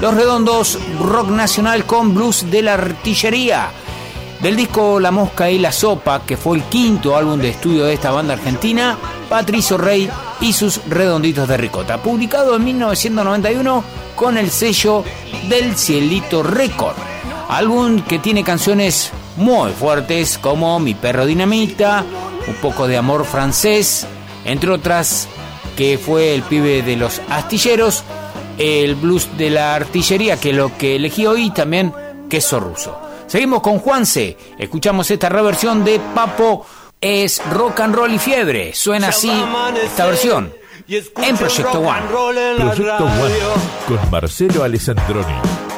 Los Redondos, rock nacional con blues de la artillería. Del disco La Mosca y la Sopa, que fue el quinto álbum de estudio de esta banda argentina, Patricio Rey y sus Redonditos de Ricota, publicado en 1991 con el sello del Cielito Record. Álbum que tiene canciones muy fuertes como Mi Perro Dinamita, Un Poco de Amor Francés, entre otras, que fue El Pibe de los Astilleros, el blues de la artillería, que es lo que elegí hoy, también Queso Ruso. Seguimos con Juanse, escuchamos esta reversión de Papo, es Rock and Roll y Fiebre, suena así esta versión en Proyecto One. Proyecto One con Marcelo Alessandroni.